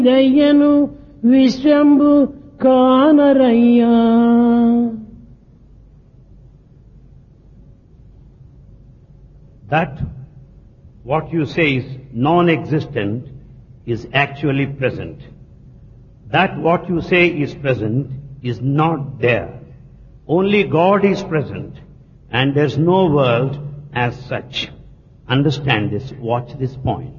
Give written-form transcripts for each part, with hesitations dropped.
దయ్యను విశ్వంబు కానరయ్యా. That what you say is non-existent is actually present. That what you say is present is not there. Only God is present and there's no world as such. Understand this, watch this point.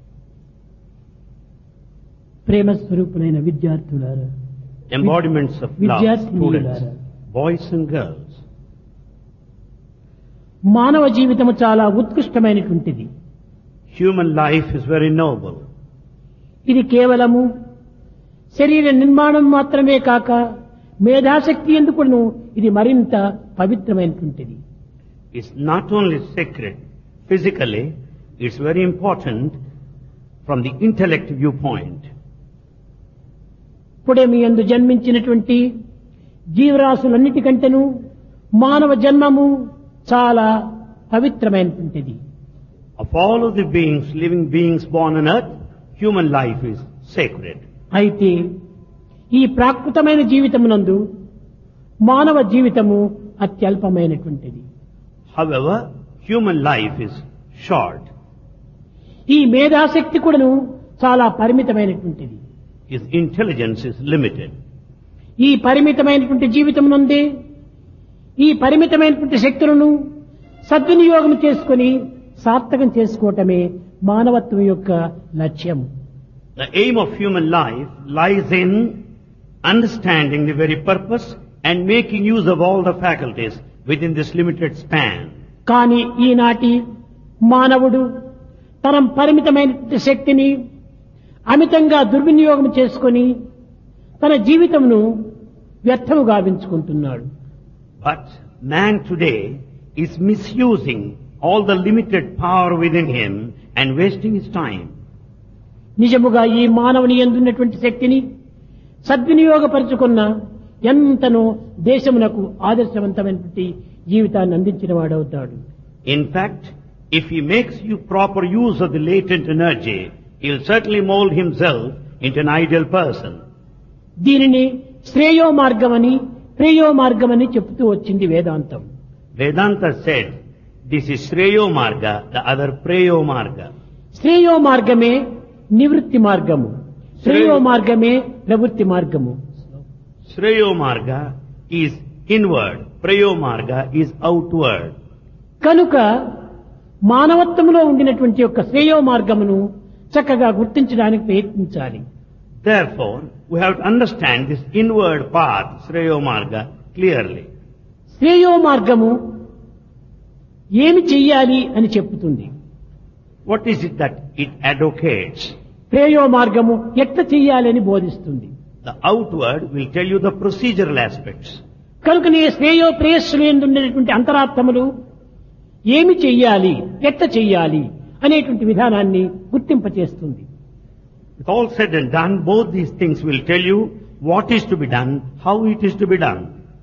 ప్రేమ స్వరూపులైన విద్యార్థులారా, Embodiments of love, విద్యార్థినీయులారా, students, boys and girls. మానవ జీవితము చాలా ఉత్కృష్టమైనటువంటిది. Human life is very noble. ఇది కేవలము శరీర నిర్మాణం మాత్రమే కాక మేధాశక్తి ఎందుకును ఇది మరింత పవిత్రమైనటువంటిది. It's not only sacred physically, it's very important from the intellect viewpoint. ఇప్పుడే మీ యందు జన్మించినటువంటి జీవరాశులన్నిటికంటేను మానవ జన్మము చాలా పవిత్రమైనటువంటిది. Of all of the beings, living beings born on earth, human life is sacred. అయితే ఈ ప్రాకృతమైన జీవితమునందు మానవ జీవితము అత్యల్పమైనటువంటిది. However, human life is short. ఈ మేధాశక్తి కూడాను చాలా పరిమితమైనటువంటిది. His intelligence is limited. ఈ పరిమితమైనటువంటి జీవితమునందే ఈ పరిమితమైనటువంటి శక్తులను సద్వినియోగం చేసుకొని సార్థకం చేసుకోవటమే మానవత్వం యొక్క లక్ష్యం. The aim of human life lies in understanding the very purpose and making use of all the faculties within this limited span. కానీ ఈనాటి మానవుడు తన పరిమితమైనటువంటి శక్తిని అమితంగా దుర్వినియోగం చేసుకొని తన జీవితమును వ్యర్థము గావించుకుంటున్నాడు. But man today is misusing all the limited power within him and wasting his time. నిజముగా ఈ మానవుని యందున్నటువంటి శక్తిని సద్వినియోగపరుచుకున్న ఎంతనో దేశమునకు ఆదర్శవంతమైనటువంటి జీవితాన్ని అందించిన వాడవుతాడు. In fact, if he makes you proper use of the latent energy, he will certainly mold himself into an ideal person. దీనిని శ్రేయో మార్గమని ప్రేయో మార్గమని చెప్తూ వచ్చింది వేదాంతం. Vedanta said, this is Shreyo Marga, the other Preyo Marga. శ్రేయో మార్గమే నివృత్తి మార్గము, శ్రేయో మార్గమే ప్రవృత్తి మార్గము. Shreyo Marga is inward, Preyo Marga is outward. కనుక మానవత్వంలో ఉండినటువంటి యొక్క శ్రేయో మార్గమును చక్కగా గుర్తించడానికి ప్రయత్నించాలి. Therefore, we have to understand this inward path, Shreyo Marga, clearly. శ్రేయో మార్గము ఏమి చెయ్యాలి అని చెప్పుతుంది. What is it that it advocates? ప్రేయో మార్గము ఎట్లా చెయ్యాలి అని బోధిస్తుంది. The outward will tell you the procedural aspects. కనుకనే శ్రేయో ప్రేయస్సులు ఉండేటువంటి అంతరాత్మములు ఏమి చెయ్యాలి ఎట్లా చెయ్యాలి అనేటువంటి విధానాన్ని గుర్తింపచేస్తుంది. With all said and done, both these things will tell you what is to be done, how it is to be done.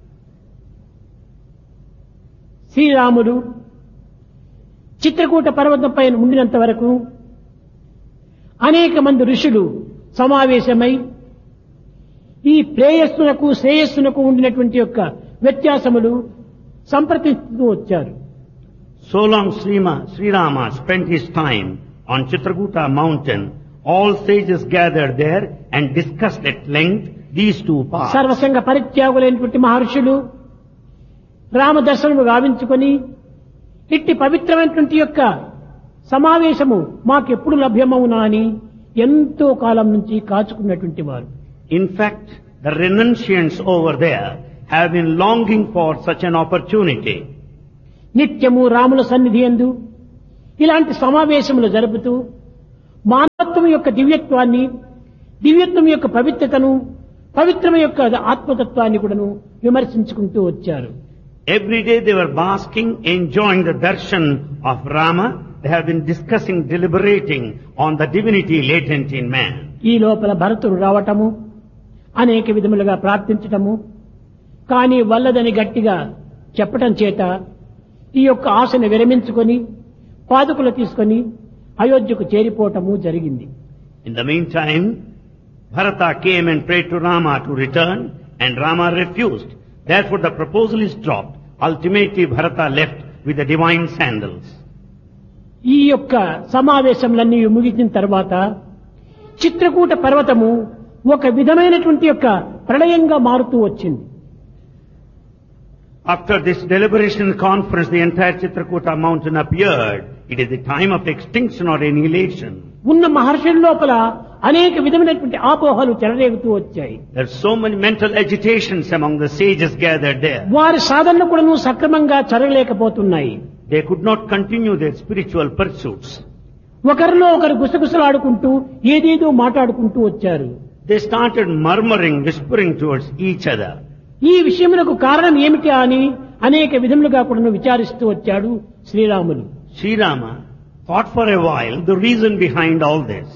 శ్రీరాముడు చిత్రకూట పర్వతంపై ఉండినంత వరకు అనేక మంది ఋషులు సమావేశమై ఈ ప్రేయస్సునకు శ్రేయస్సునకు ఉండినటువంటి యొక్క వ్యత్యాసములు సంప్రదిస్తూ వచ్చారు. So long Sri Rama spent his time on Chitrakuta mountain, all sages gathered there and discussed at length these two paths. సర్వసంగ పరిత్యాగులైనటువంటి మహర్షులు రామ దర్శనము గావించుకొని ఇట్టి పవిత్రమైనటువంటి యొక్క సమావేశము మాకెప్పుడు లభ్యమవునా అని ఎంతో కాలం నుంచి కాచుకున్నటువంటి వారు. In fact, the renunciants over there have been longing for such an opportunity. నిత్యము రాముల సన్నిధి యందు ఇలాంటి సమావేశములు జరుపుతూ మానవత్వం యొక్క దివ్యత్వాన్ని, దివ్యత్వం యొక్క పవిత్రతను, పవిత్రం యొక్క ఆత్మతత్వాన్ని కూడాను విమర్శించుకుంటూ వచ్చారు. Every day they were basking, enjoying the darshan of Rama. They have been discussing, deliberating on the divinity latent in man. ఈ లోపల భరతుడు రావటము, అనేక విధములుగా ప్రార్థించటము, కానీ వల్లదని గట్టిగా చెప్పటం చేత ఈ యొక్క ఆశను విరమించుకొని పాదుకులు తీసుకొని అయోధ్యకు చేరిపోవటము జరిగింది. In the meantime, Bharata came and prayed to Rama to return, and Rama refused. Therefore the proposal is dropped. Ultimately Bharata left with the divine sandals. ఈ యొక్క సమావేశంలన్నీ ముగిసిన తర్వాత చిత్రకూట పర్వతము ఒక విధమైనటువంటి యొక్క ప్రళయంగా మారుతూ వచ్చింది. After this deliberation conference, the entire Chitrakuta mountain appeared. It is the time of extinction or annihilation. ఉన్న మహర్షుల లోపల అనేక విధమైనటువంటి ఆపోహలు చెలరేగుతూ వచ్చాయి. There are so many mental agitations among the sages gathered there. వారి సాధనలు కూడాను సక్రమంగా జరగలేకపోతున్నాయి. They could not continue their spiritual pursuits. ఒకరిలో ఒకరు గుసగుసలాడుకుంటూ ఏదేదో మాట్లాడుకుంటూ వచ్చారు. They started murmuring, whispering towards each other. ఈ విషయములకు కారణం ఏమిటి అని అనేక విధములుగా కూడా విచారిస్తూ వచ్చాడు Sriramulu. Sri Rama thought for a while the reason behind all this.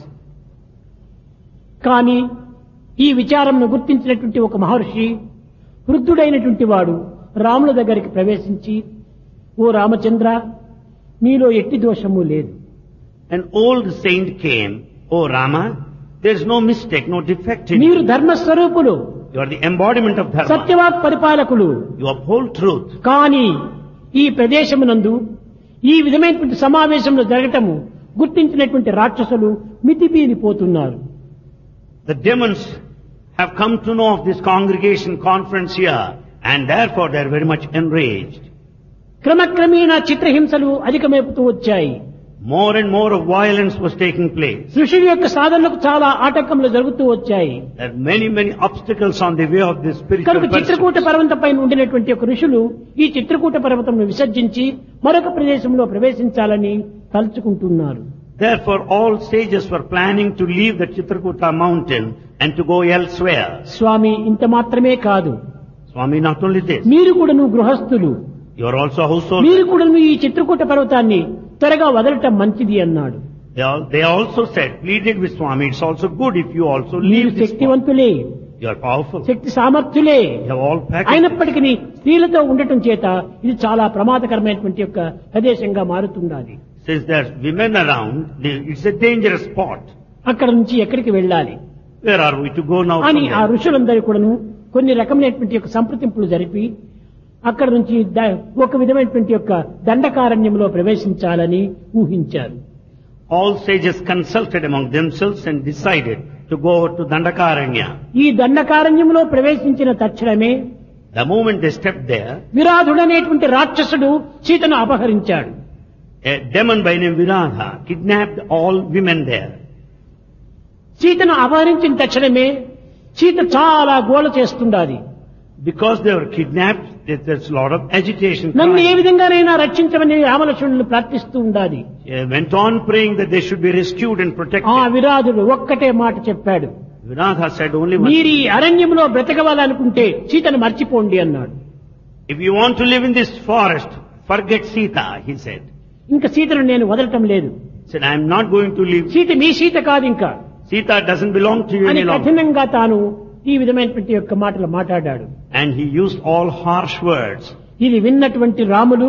కానీ ఈ విచారంను గుర్తించినటువంటి ఒక మహర్షి వృద్ధుడైనటువంటి వాడు రాముల దగ్గరికి ప్రవేశించి, ఓ రామచంద్ర, నీలో ఎట్టి దోషము లేదు. An old saint came, "O Rama, there is no mistake, no defect in మీరు you. ధర్మస్వరూపులు, You are the embodiment of dharma. సత్యవాక్ పరిపాలకులు. You uphold truth. కానీ ఈ ప్రదేశమునందు ఈ విధమైనటువంటి సమావేశంలో జరగటము గుర్తించినటువంటి రాక్షసులు మితిమీరిపోతున్నారు. The demons have come to know of this congregation conference here, and therefore they are very much enraged. క్రమక్రమేణా చిత్రహింసలు అధికమైపోతూ వచ్చాయి. More and more of violence was taking place. ఋషుల యొక్క సాధనలకు చాలా ఆటంకములు జరుగుతూ వచ్చాయి. There are many obstacles on the way of this spiritual కనుక Chitrakoot pursuit. పర్వతం పైన ఉండినటువంటి ఒక ఋషులు ఈ చిత్రకూట పర్వతంను విసర్జించి మరొక ప్రదేశంలో ప్రవేశించాలని తలుచుకుంటున్నారు. Therefore all sages were planning to leave the Chitrakuta mountain and to go elsewhere. స్వామి, ఇంత మాత్రమే కాదు, Swami, not only this, మీరు కూడాను గృహస్థులు, you are also a householder. మీరు కూడాను ఈ చిత్రకూట పర్వతాన్ని త్వరగా వదలటం మంచిది అన్నాడు. They also said, pleaded with Swami, it's also good if you also మీరు leave this spot. శక్తివంతులే, You are powerful. Shakti సామర్థ్యులే. You have all faculties. అయినప్పటికీ స్త్రీలతో ఉండటం చేత ఇది చాలా ప్రమాదకరమైనటువంటి యొక్క ప్రదేశంగా మారుతుండాలి. Since there's women around, it's a dangerous spot. అక్కడ నుంచి ఎక్కడికి వెళ్ళాలి Where are we to go now? అని from ఆ there? ఋషులందరూ కూడాను కొన్ని రకమైనటువంటి యొక్క సంప్రదింపులు జరిపి అక్కడ నుంచి ఒక విధమైనటువంటి యొక్క దండకారణ్యంలో ప్రవేశించాలని ఊహించారు. All sages consulted among themselves and decided to go over to Dandakaranya. ఈ దండకారణ్యంలో ప్రవేశించిన తక్షణమే The moment they stepped there, విరాధుడనేటువంటి రాక్షసుడు సీతను అపహరించాడు. a demon by name Viradha kidnapped all women there. సీతను అపహరించిన తక్షణమే సీత చాలా గోల చేస్తుండాలి. Because they were kidnapped, there's a lot of agitation. నన్ను ఏ crying. విధంగానైనా రక్షించమని రామలక్ష్మణులను ప్రార్థిస్తూ ఉండాలి. They went on praying that they should be rescued and ఆ protected. విరాధుడు ఒక్కటే మాట చెప్పాడు, Viradha said only one మీరు ఈ thing. అరణ్యంలో బ్రతకవాలనుకుంటే సీతను మర్చిపోండి అన్నాడు. If you want to live in this forest, forget Sita, he said. ఇంకా సీతను నేను వదలటం లేదు. He said, I am not going to leave. Sita మీ సీత కాదు ఇంకా Sita doesn't belong to you అని any longer. కఠినంగా తాను ఈ విధమైనటువంటి యొక్క మాటలు మాట్లాడాడు. And he used all harsh words. ఇది విన్నటువంటి Ramulu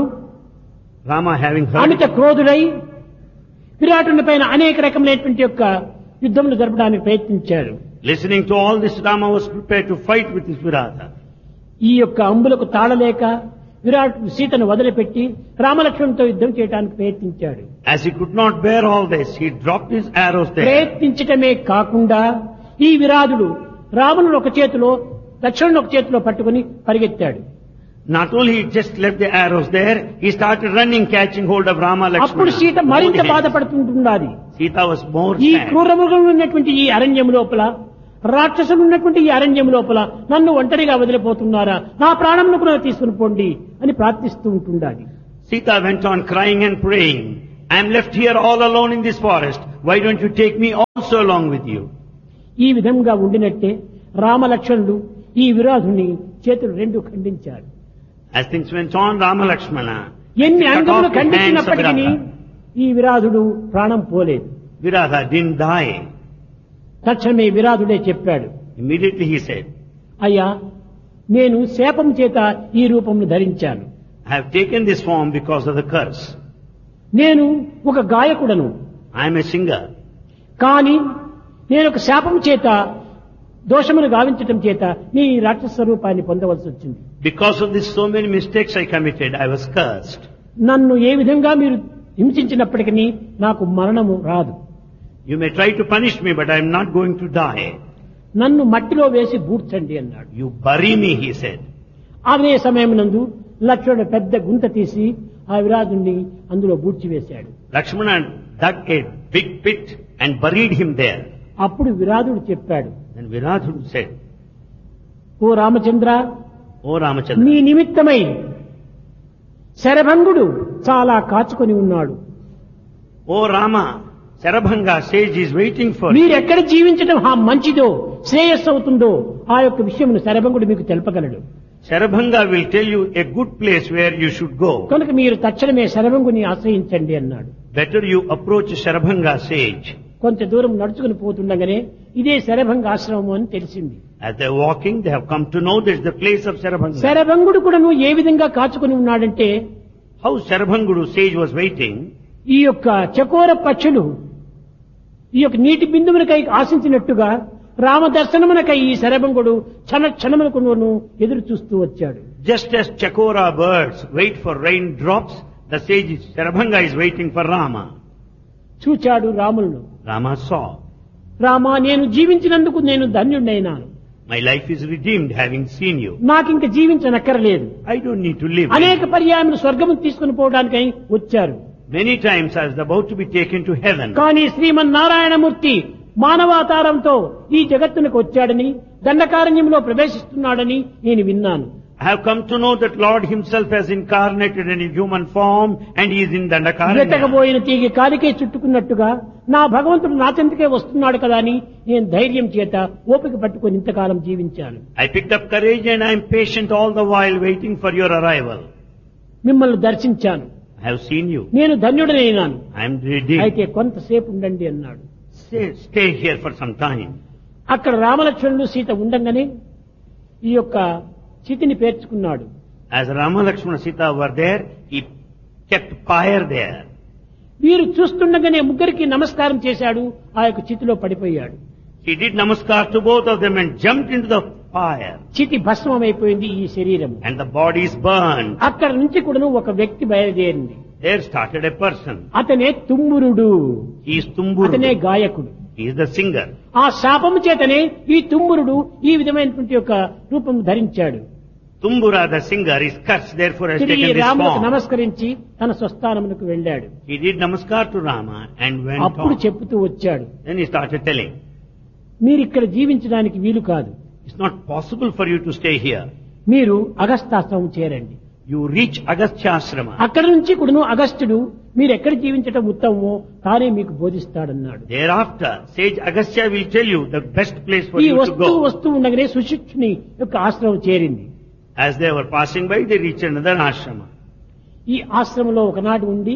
Rama having heard Amit it, క్రోధుడై విరాటుని పైన అనేక రకమైనటువంటి యొక్క యుద్ధములు జరపడానికి ప్రయత్నించాడు. listening to all this, Rama was prepared to fight with his Viradha. ఈ యొక్క అంబులకు తాళలేక విరాట్ సీతను వదిలిపెట్టి రామలక్ష్మణునితో యుద్ధం చేయడానికి ప్రయత్నించాడు. As he could not bear all this, he dropped his arrows there. ప్రయత్నించటమే కాకుండా ఈ విరాధుడు రాముని ఒక చేతిలో లక్ష్మణుని ఒక చేతిలో పట్టుకుని పరిగెత్తాడు. Not only he just left the arrows there, he started running, catching hold of Rama అప్పుడు Lakshmana. సీత మరింత Both hands. బాధపడుతుంటున్నది. Sita was more ఈ sad. క్రూరమృగం ఉన్నటువంటి ఈ అరణ్యం లోపల, రాక్షసులు ఉన్నటువంటి ఈ అరణ్యం లోపల నన్ను ఒంటరిగా వదిలిపోతున్నారా, నా ప్రాణంను కూడా తీసుకుని పోండి అని ప్రార్థిస్తూ ఉంటుండాలి. Sita went on crying and praying, I am left here all alone in this forest. Why don't you take me also along with you? ఈ విధంగా ఉండినట్టే రామలక్ష్మణుడు ఈ విరాధుని చేతులు రెండు ఖండించారు. As things went on, Rama Lakshmana ఎన్ని cut అంగములు off the hands of ఖండించినప్పటికీ Viradha. ఈ విరాధుడు ప్రాణం పోలేదు. Viradha didn't die. తక్షణమే విరాధుడే చెప్పాడు, Immediately he said, అయ్యా, నేను శాపం చేత ఈ రూపంను ధరించాను. I have taken this form because of the curse. నేను ఒక గాయకుడను, I am a singer. కానీ నేను ఒక శాపం చేత దోషమును గావించటం చేత నీ రాక్షస స్వరూపాన్ని పొందవలసి వచ్చింది. Because of this so many mistakes I committed, I was cursed. నన్ను ఏ విధంగా మీరు హింసించినప్పటికీ నాకు మరణము రాదు. You may try to punish me, but I am not going to die. నన్ను మట్టిలో వేసి బూడ్చండి అన్నాడు. You bury me, he said. అదే సమయం నందు లక్ష్మణుడు పెద్ద గుంత తీసి ఆ విరాజుని అందులో బూడ్చివేశాడు. Lakshmana dug a big pit and buried him there. అప్పుడు విరాజుడు చెప్పాడు, Then Viradhudu said, ఓ రామచంద్ర, O Ramachandra, నీ నిమిత్తమై శరభంగుడు చాలా కాచుకొని ఉన్నాడు. O Rama, Sarabhanga sage is waiting for you. మీరెక్కడ జీవించడం మంచిదో శ్రేయస్సు అవుతుందో ఆ యొక్క విషయమును శరభంగుడు మీకు తెలపగలడు. Sarabhanga will tell you a good place where you should go. కనుక మీరు తక్షణమే శరభంగుని ఆశ్రయించండి అన్నాడు. Better you approach Sarabhanga sage. కొంత దూరం నడుచుకుని పోతుండగానే ఇదే శరభంగ ఆశ్రమం అని తెలిసింది. As they are walking, they have come to know this is the place of Sarabhanga. శరభంగుడు కూడా ఏ విధంగా కాచుకొని ఉన్నాడంటే, How Sarabhangudu sage was waiting. ఈ యొక్క చకోర పక్షులు ఈ యొక్క నీటి బిందువులకై ఆశించినట్టుగా రామ దర్శనమునకై ఈ శరభంగుడు క్షణమునకు ఎదురు చూస్తూ వచ్చాడు. Just as Chakora birds wait for raindrops, the sage Sarabhanga is waiting for Rama. చూచాడు రాములను. Rama saw. రామా, నేను జీవించినందుకు నేను ధన్యుడైనాను. My life is redeemed having seen you. నాకింక జీవించనక్కరలేదు. I don't need to live. అనేక పర్యాయములు స్వర్గము తీసుకుని పోవడానికై వచ్చారు. Many times I was about to be taken to heaven. కానీ శ్రీమన్నారాయణమూర్తి మానవాతారంతో ఈ జగత్తునికి వచ్చాడని, దండకారణ్యంలో ప్రవేశిస్తున్నాడని నేను విన్నాను. I have come to know that Lord himself has incarnated in a human form and he is in Dandakaranya. వెతకబోయిన తీగి కాలికే చుట్టుకున్నట్టుగా నా భగవంతుడు నా చెంతకే వస్తున్నాడు కదా అని నేను ధైర్యం చేత ఓపిక పట్టుకొని ఇంతకాలం జీవించాను. I picked up courage and I am patient all the while waiting for your arrival. మిమ్మల్ని దర్శించాను. I have seen you. నేను ధన్యుడనైనాను. I am redeemed. అయితే కొంతసేపు ఉండండి అన్నాడు. Stay here for some time. అక్కడ రామలక్ష్మణులు సీత ఉండంగానే ఈ యొక్క చితిని పేర్చుకున్నాడు. As Rama, Lakshmana, Sita were there, he kept fire there. వీరు చూస్తుండగానే ముగ్గురికి నమస్కారం చేశాడు. ఆ యొక్క చితిలో పడిపోయాడు. He did namaskar to both of them and jumped into the fire. చితి భస్మమైపోయింది ఈ శరీరం. And the body is burned. అక్కడ నుంచి కూడా ఒక వ్యక్తి బయలుదేరింది. There started a person. అతనే తుమ్మురుడు. He is Tumburu. అతనే గాయకుడు. He is the singer. ఆ శాపము చేతనే ఈ తుమ్మురుడు ఈ విధమైనటువంటి యొక్క రూపం ధరించాడు. Tumbura, the singer, is cursed, therefore has తిరిగి taken this రాములకు form. నమస్కరించి తన స్వస్థానమునకు వెళ్ళాడు. He did namaskar to Rama and went అప్పుడు on. చెప్తూ వచ్చాడు, Then he started telling, మీరు ఇక్కడ జీవించడానికి వీలు కాదు. it's not possible for you to stay here. మీరు అగస్తాశ్రమం చేరండి. You reach Agastya Ashrama. అక్కడి నుంచి కూడాను అగస్త్యుడు మీరు ఎక్కడ జీవించటం ఉత్తమమో తానే మీకు బోధిస్తాడన్నాడు. Thereafter, sage Agastya will tell you the best place for ఈ you to go. వస్తూ ఉండగానే సుశిక్షుని యొక్క ఆశ్రమం చేరింది. As they were passing by, they reached another ashrama. ఈ ఆశ్రమంలో ఒకనాడు ఉండి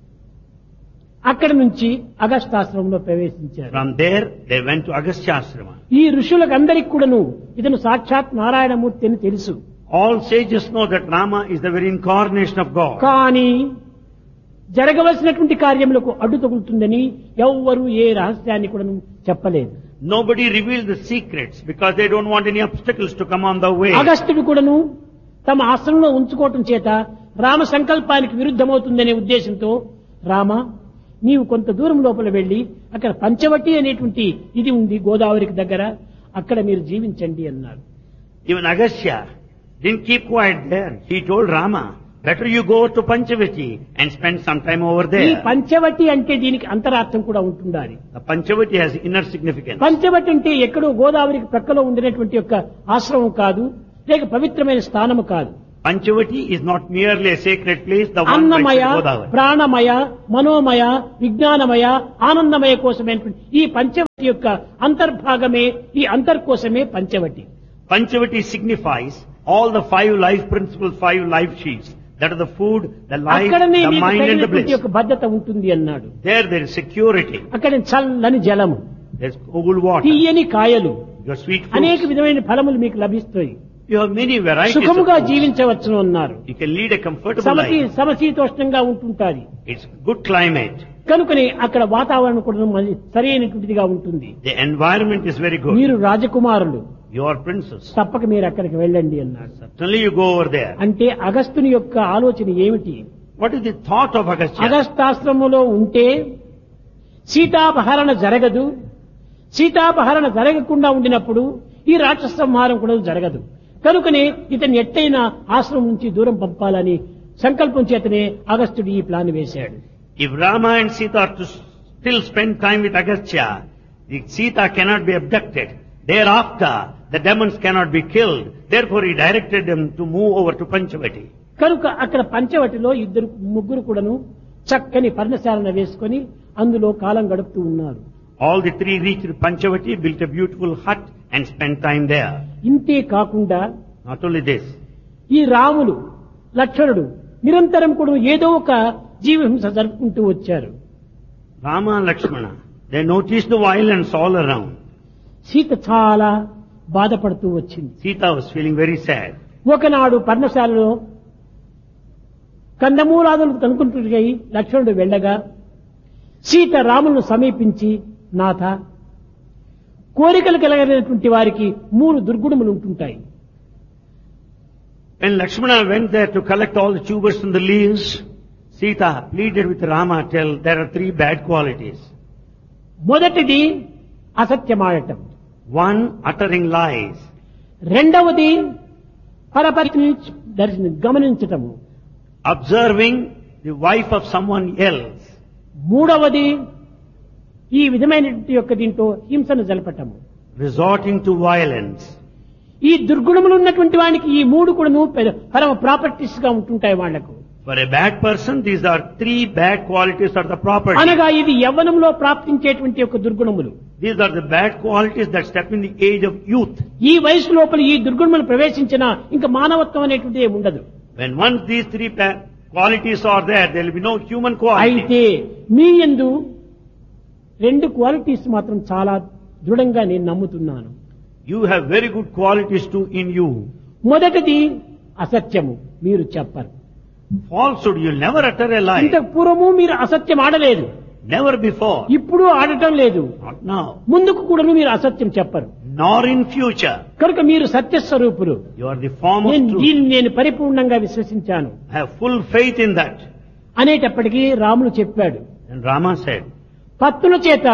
అక్కడి నుంచి అగస్తాశ్రమంలో ప్రవేశించారు. From there, they went to Agastya Ashrama. ఈ ఋషులకు అందరికి కూడాను ఇతను సాక్షాత్ నారాయణమూర్తి అని తెలుసు. All sages know that Rama is the very incarnation of God. కానీ జరగవలసినటువంటి కార్యములకు అడ్డు తగులుతుందని ఎవ్వరూ ఏ రహస్యాన్ని కూడా చెప్పలేదు. Nobody revealed the secrets because they don't want any obstacles to come on the way. అగస్త్యుడు కూడాను తమ ఆశ్రమంలో ఉంచుకోవటం చేత రామ సంకల్పానికి విరుద్ధమవుతుందనే ఉద్దేశంతో, రామ నీవు కొంత దూరం లోపల వెళ్లి అక్కడ పంచవటి అనేటువంటి ఇది ఉంది గోదావరికి దగ్గర, అక్కడ మీరు జీవించండి అన్నారు. Even Agastya didn't keep quiet there. He told Rama, better you go to Panchavati and spend some time over ఈ there. పంచవటి అంటే దీనికి అంతరార్థం కూడా ఉంటుండాలి. The Panchavati has inner significance. Panchavati అంటే ఎక్కడో గోదావరికి ప్రక్కలో ఉండినటువంటి యొక్క ఆశ్రమం కాదు, లేక పవిత్రమైన స్థానము కాదు. Panchavati is not merely a sacred place, the one Annamayya, mentioned Godavari. ప్రాణమయ, మనోమయ, విజ్ఞానమయ, ఆనందమయ కోసమైనటువంటి ఈ పంచవటి యొక్క అంతర్భాగమే, ఈ అంతర్కోశమే Panchavati. Panchavati signifies all the 5 life principles, 5 life sheets. That are the food, the life, అక్కడనే the నీకు mind and the తగినటువంటి bliss. యొక్క భద్రత ఉంటుంది అన్నాడు. There is security. అక్కడ చల్లని జలము, There's cool water. తీయని కాయలు, Your sweet అనేక fruits. విధమైన ఫలములు మీకు లభిస్తాయి. You have many varieties of సుఖముగా fruits. జీవించవచ్చును అన్నారు. You can lead a comfortable life. సమశీతోష్ణంగా ఉంటుంటాది. It's good climate. కనుకనే అక్కడ వాతావరణం కూడా సరైనటువంటిదిగా ఉంటుంది. The environment is very good. మీరు రాజకుమారులు, You are princess. తప్పక మీరు అక్కడికి వెళ్ళండి అన్నాడు. Certainly you go over there. అంటే అగస్త్యుని యొక్క ఆలోచన ఏమిటి? What is the thought of Agastya? అగస్తాశ్రమంలో ఉంటే సీతాపహరణ జరగదు, సీతాపహరణ జరగకుండా ఉండినప్పుడు ఈ రాక్షస సంహారం కూడా జరగదు. కనుకనే ఇతన్ని ఎట్టయినా ఆశ్రమం నుంచి దూరం పంపాలని సంకల్పం చేతనే అగస్త్యుడు ఈ ప్లాన్ వేశాడు. If Rama and Sita are to still spend time with Agastya, the Sita cannot be abducted. Thereafter, the demons cannot be killed. Therefore, he directed them to move over to Panchavati. కనుక అక్కడ పంచవటిలో ముగ్గురు కూడాను చక్కని పర్ణశాలన వేసుకొని అందులో కాలం గడుపుతూ ఉన్నారు. All the three reached Panchavati, built a beautiful hut and spent time there. ఇంతే కాకుండా Not only this, ఈ రాములు లక్ష్మణుడు నిరంతరం కూడా ఏదో ఒక జీవహింస జరుపుకుంటూ వచ్చారు. Rama and Lakshmana, they noticed the violence all around. Sita చాలా బాధపడుతూ వచ్చింది. Sita was feeling very sad. ఒకనాడు పర్ణశాలలో కందమూలాదులు కనుకుంటున్నాయి లక్ష్మణుడు వెళ్ళగా సీత రాములను సమీపించి, నాథ, కోరికలు కలగలిగినటువంటి వారికి 3 దుర్గుణములు ఉంటుంటాయి. When Lakshmana went there to collect all the tubers and the leaves, Sita pleaded with Rama, tell there are 3 bad qualities. మొదటిది అసత్యమాడటం, One, uttering lies. రెండవది పరపతిని గమనించటము, Observing the wife of someone else. మూడవది ఈ విధమైనటువంటి యొక్క దీంతో హింసను జలపటము. Resorting to violence. ఈ దుర్గుణములు ఉన్నటువంటి వానికి ఈ 3 కూడాను పరమ ప్రాపర్టీస్ గా ఉంటుంటాయి వాళ్లకు. For a bad person, these are 3 bad qualities are the property. అనగా ఇది యవ్వనంలో ప్రాప్తించేటువంటి యొక్క దుర్గుణములు. These are the bad qualities that step in the age of youth. ఈ వయసు లోపల ఈ దుర్గుణములు ప్రవేశించినా ఇంకా మానవత్వం అనేటువంటిది ఏమి ఉండదు. When once these 3 qualities are there will be no human quality. అయితే మీ యందు 2 క్వాలిటీస్ మాత్రం చాలా దృఢంగా నేను నమ్ముతున్నాను. You have very good qualities too in you. మొదటిది అసత్యము, మీరు చెప్పరు. Falsehood, you'll never utter a lie. ఇంతకు పూర్వము మీరు అసత్యం ఆడలేదు, Never before. ఇప్పుడు ఆడటం లేదు, Not now. ముందుకు కూడా మీరు అసత్యం చెప్పరు. Nor in future. కనుక మీరు సత్యస్వరూపులు. You are the form of truth. దీన్ని నేను పరిపూర్ణంగా విశ్వసించాను I have full faith in that. అనేటప్పటికీ రాములు చెప్పాడు. And Rama said, పత్తుల చేత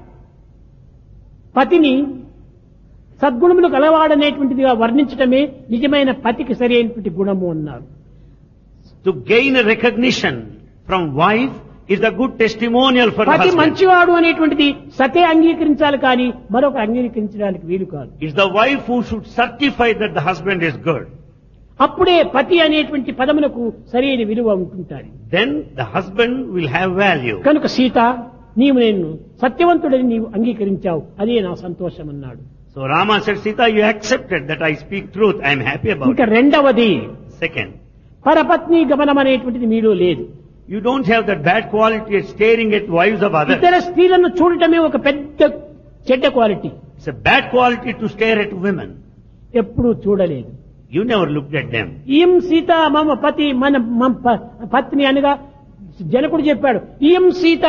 పతిని సద్గుణములు గలవాడనేటువంటిదిగా వర్ణించటమే నిజమైన పతికి సరి అయినటువంటి గుణము అన్నారు. to gain a recognition from wife is a good testimonial for the పతి husband. మంచివాడు అనేటువంటిది సతే అంగీకరించాలి కానీ మరొక అంగీకరించడానికి వీలు కాదు. It's the wife who should certify that the husband is good. అప్పుడే పతి అనేటువంటి పదములకు సరైన విలువ ఉంటుంటారు. Then the husband will have value. కనుక సీత, నీవు నేను సత్యవంతుడని నీవు అంగీకరించావు, అదే నా సంతోషం అన్నాడు. So Rama said, Sita, you accepted that I speak truth. I am happy about ఇంకా it. రెండవది Second, పరపత్ని గమనం అనేటువంటిది మీలో లేదు. you don't have that bad quality of staring at wives of others. ఇతర స్త్రీలను చూడటమే ఒక పెద్ద చెడ్డ quality. It's a bad quality to stare at women. ఎప్పుడూ చూడలేదు. You never looked at them. ఈం Sita మమ పతి మన పత్ని అనగా జనకుడు చెప్పాడు, ఈం Sita.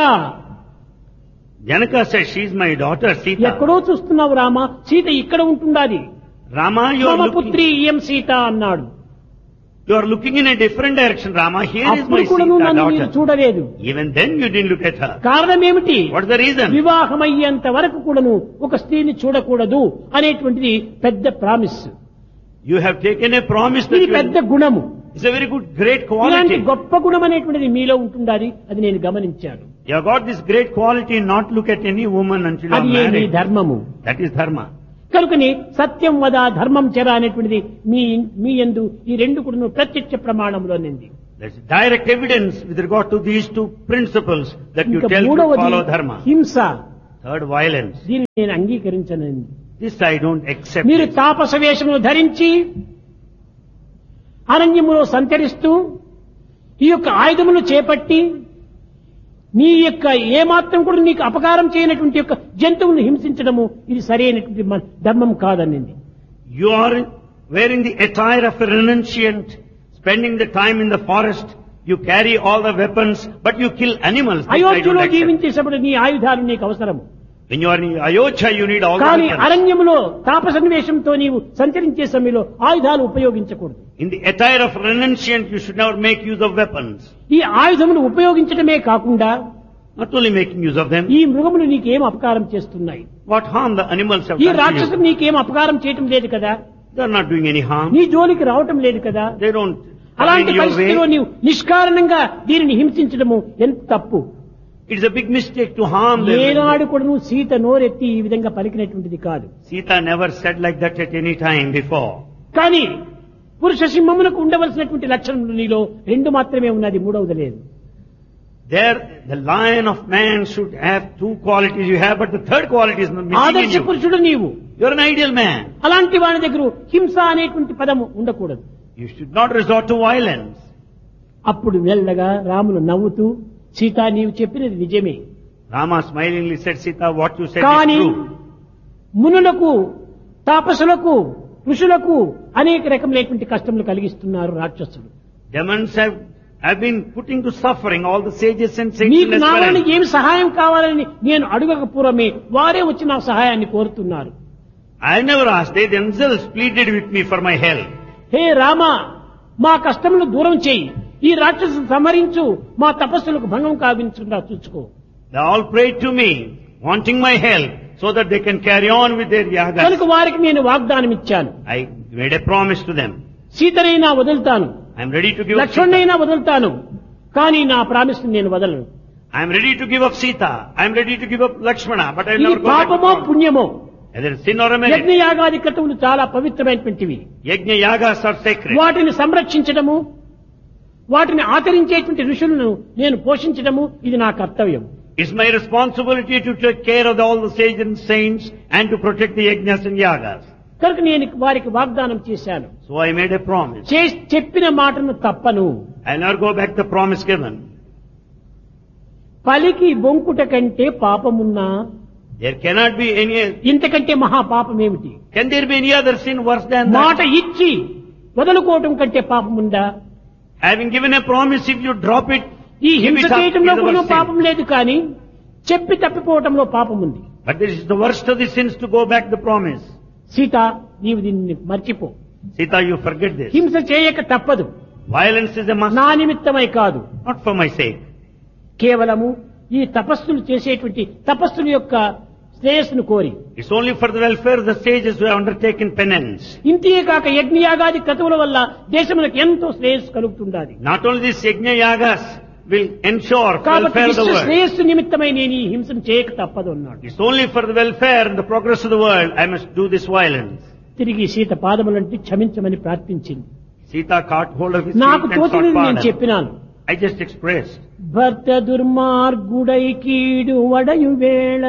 Janaka said, she is my daughter, Sita. ఎక్కడో చూస్తున్నావు రామ, సీత ఇక్కడ ఉంటుండాలి. Rama, you మమ are పుత్రి looking, ఈం సీత అన్నాడు. you are looking in a different direction, Rama. Here is అప్పుడు my కూడా నువ్వు Sita నన్ను మీరు daughter. చూడలేదు. Even then you didn't look at her. కారణం ఏమిటి? What's the reason? వివాహమయ్యేంత వరకు కూడాను ఒక స్త్రీని చూడకూడదు అనేటువంటిది పెద్ద promise. You have taken a promise that ఇది పెద్ద గుణము. it's a very good, great ఇలాంటి quality. గొప్ప గుణం అనేటువంటిది మీలో ఉంటుండాలి, అది నేను గమనించాను. You have got this great quality not look at any woman until you are అది ఏ మీ married. ధర్మము. That is dharma. కనుకని సత్యం వద ధర్మం చెర అనేటువంటిది మీ యందు ఈ 2 కూడా ప్రత్యక్ష ప్రమాణంలో నింది. There's direct evidence with regard to these 2 principles that you ఇంకా tell to మూడవది follow dharma. హింస. Third, violence. దీన్ని నేను అంగీకరించనండి. This I don't accept. మీరు it. తాపస వేషమును ధరించి అరణ్యములో సంచరిస్తూ ఈ యొక్క ఆయుధమును చేపట్టి నీ యొక్క ఏమాత్రం కూడా నీకు అపకారం చేయనటువంటి యొక్క జంతువులను హింసించడము ఇది సరైనటువంటి ధర్మం కాదనింది. You are wearing the attire of a renunciant, spending the time in the forest You carry all the weapons, but you kill animals. This I don't అయోధ్యలో accept. జీవించేటప్పుడు నీ ఆయుధాలు నీకు అవసరము. When you are in Ayodhya, you need all the కానీ weapons. అరణ్యములో తాపసన్వేషంతో నీవు సంచరించే సమయంలో ఆయుధాలు ఉపయోగించకూడదు. In the attire of renunciant, you should never make use of weapons. ఈ ఆయుధమును ఉపయోగించడమే కాకుండా Not only making use of them, ఈ మృగములు నీకేం అపకారం చేస్తున్నాయి? what harm the animals have ఈ done to రాక్షసులు you. నీకేం అపకారం చేయటం లేదు కదా? They are not doing any harm. నీ జోలికి రావటం లేదు కదా? They don't come అలాంటి in your పరిస్థితిలో way. నీవు నిష్కారణంగా దీనిని హింసించడము ఎంత తప్పు. It's a big mistake to harm them. ఏనాడు కూడా నువ్వు సీత నోరెత్తి ఈ విధంగా పలికినటువంటిది కాదు. Sita never said like that at any time before. కానీ పురుష సింహమునకు ఉండవలసినటువంటి లక్షణములు నీలో రెండు మాత్రమే ఉన్నది, మూడవది లేదు. There, the lion of man should have two qualities you have, but the third quality is not missing in ఆదర్శ you. పురుషుడు నీవు. You're an ideal man. అలాంటి వాని దగ్గర హింస అనేటువంటి పదము ఉండకూడదు. You should not resort to violence. అప్పుడు మెల్లగా రాములు నవ్వుతూ, సీత నీవు చెప్పినది నిజమే, Rama smilingly said, Sita, what you said కానీ is true. మునులకు తాపసులకు ఋషులకు అనేక రకములైనటువంటి కష్టములు కలిగిస్తున్నారు రాక్షసులు. Demons have been putting to suffering all the sages and saints నీకు and నా వలన aspirants. ఏమి సహాయం కావాలని నేను అడగక పూర్వమే వారే వచ్చి నా సహాయాన్ని కోరుతున్నారు. I never asked. They themselves pleaded with me for my help. హే రామ, మా కష్టములు దూరం చేయి, ఈ రాక్షసులు సంహరించు, మా తపస్సులకు భంగం కావించకుండా చూసుకో. They all prayed to me, wanting my help, so that they can carry on with their yagas. కనుక వారికి నేను వాగ్దానం ఇచ్చాను, I made a promise to them. సీతనైనా వదులుతాను, I am ready to give up Sita. లక్ష్మణ్ణైనా వదులుతాను, కానీ నా ప్రామిస్ నేను వదలను. I am ready to give up Sita. I am ready to give up Lakshmana, but I will ఇది never go back to పాపమో God. పుణ్యమో, Either sin or a merit. యజ్ఞయాగాది క్రతువులు చాలా పవిత్రమైనటువంటివి. Yajna yagas are sacred. వాటిని సంరక్షించడము, వాటిని ఆచరించేటువంటి ఋషులను నేను పోషించడము ఇది నా కర్తవ్యం. It's my responsibility to take care of all the sages and saints and to protect the yajnas and yagas. కనుక నేను వారికి వాగ్దానం చేశాను, So I made a promise. చెప్పిన మాటను తప్పను. I will not go back the promise given. పలికి బొంకుట కంటే పాపమున్నా There cannot be any, ఇంతకంటే మహా పాపమేమిటి? can there be any other sin worse than మాట that? ఇచ్చి వదులుకోవటం కంటే పాపముందా? Having given a promise, if you drop it, ఈ give హింస it up, చేయటంలో is the కూడా worst sin. పాపం లేదు, కానీ చెప్పి తప్పిపోవటంలో పాపం ఉంది. But this is the worst of the sins to go back the promise. Sita, నీవు దీన్ని మర్చిపో. Sita, you forget this. హింస చేయక తప్పదు, Violence is a must, నా నిమిత్తమై కాదు, not for my sake. కేవలము ఈ తపస్సులు చేసేటువంటి తపస్సుల యొక్క శ్రేయస్సును కోరి. It's only for the welfare of the sages who have undertaken penance. ఇంతే కాక యజ్ఞయాగాది క్రతువుల వల్ల దేశములకు ఎంతో శ్రేయస్సు కలుగుతుండాలి. Not only this yajna yagas will ensure కాబట్టి welfare of the విశ్వ world. శ్రేయస్సు నిమిత్తమై నేను ఈ హింసను చేయక తప్పదు అన్నాడు. It's only for the welfare and the progress of the world I must do this violence. తిరిగి సీత పాదములంటి క్షమించమని ప్రార్థించింది. Sita caught hold of his నాకు feet and తోచినది sought నేను pardon. చెప్పినాను. I just expressed. భర్త దుర్మార్గుడై కీడు వడయు వేళ